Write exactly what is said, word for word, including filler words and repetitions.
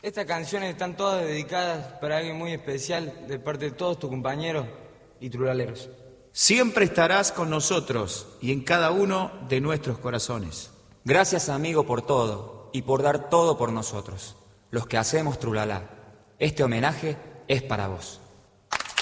Estas canciones están todas dedicadas para alguien muy especial de parte de todos tus compañeros y trulaleros. Siempre estarás con nosotros y en cada uno de nuestros corazones. Gracias, amigo, por todo y por dar todo por nosotros, los que hacemos Trulalá. Este homenaje es para vos.